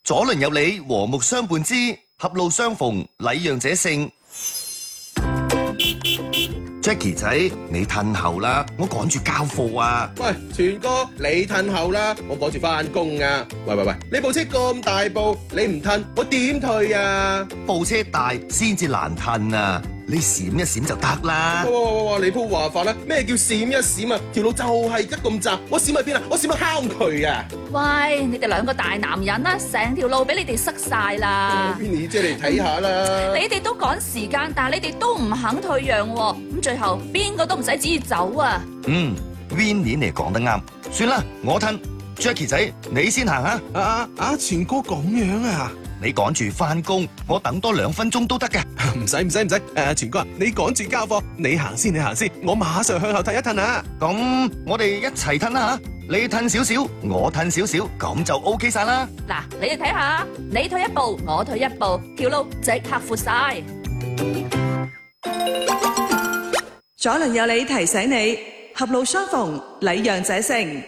左鄰右里，和睦相伴之，狹路相逢，禮讓者勝。Jackie 仔，你褪後啦，我趕住交貨啊！ 喂，全哥，你褪後啦，我趕住翻工啊！喂，你部車咁大部，你唔褪，我點退啊？ 部車大先至難褪啊！你閃一閃就得啦。 哇！你鋪話法啦，咩叫閃一閃啊？條路就係得咁窄，我閃去邊啊？我閃去坑渠啊！ 喂，你哋兩個大男人啦，成條路俾你哋塞晒啦。 Vinny 姐嚟睇下啦。 你哋都趕時間，但係你哋都唔肯退讓喎，咁最後邊個都唔使旨意走啊。 Vinny 你講得啱，算啦，我褪。Jackie 仔，你先行啊！ 全哥咁樣啊？ 你趕住翻工，我等多2分鐘都得嘅。 唔使，全哥，你趕住交貨，你行先，我馬上向後褪一褪啊！ 咁我哋一齊褪啦吓，你褪少少，我褪少少，咁就 OK 晒啦。 嗱，你哋睇下，你退一步，我退一步，條路即刻闊晒。 左鄰右里提醒你，狹路相逢，禮讓者勝。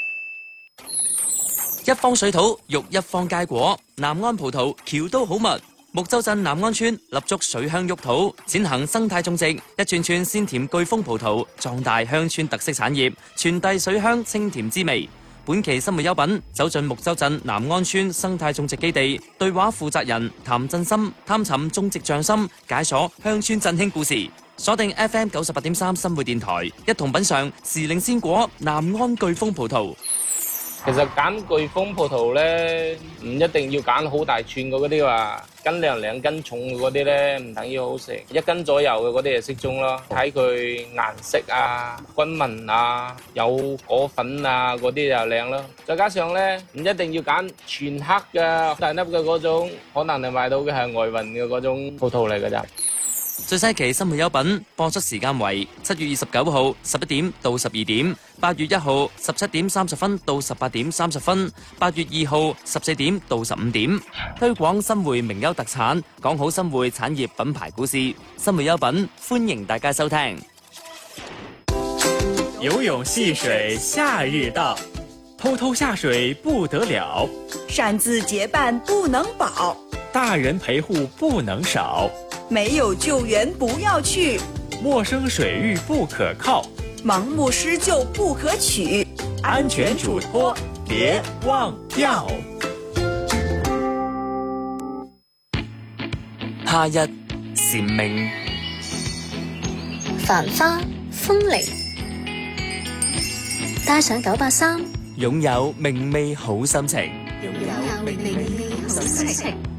一方水土育一方佳果，南安葡萄橋都好密。木洲鎮南安村立足水鄉沃土，踐行生態種植，一串串鮮甜巨峰葡萄，壯大鄉村特色產業，傳遞水鄉清甜滋味。本期新會優品走進木洲鎮南安村生態種植基地，對話負責人譚振森，探尋種植匠心，解鎖鄉村振興故事。鎖定 FM 98.3新會電台，一同品嘗時令鮮果南安巨峰葡萄。 其實揀巨峰葡萄咧，唔一定要揀好大串嘅嗰啲話，斤兩2斤重嘅嗰啲咧，唔等於好食。1斤左右嘅嗰啲就適中咯，睇佢顏色啊、均勻啊、有果粉啊嗰啲就靚咯。再加上咧，唔一定要揀全黑嘅大粒嘅嗰種，可能你買到嘅係外運嘅嗰種葡萄嚟㗎咋。 最新期新會優品播出時間為7月29號11點到12點，8月1號17點30分到18點30分，8月2號14點到15點。推廣新會名優特產，講好新會產業品牌故事。新會優品歡迎大家收聽。 游泳戲水夏日到，偷偷下水不得了， 擅自結伴不能保， 大人陪護不能少， 沒有救援不要去， 陌生水域不可靠， 盲目施救不可取， 安全囑託別忘掉。 夏日禪明， 繁花風鈴，帶上983， 擁有明媚好心情。 擁有明媚好心情。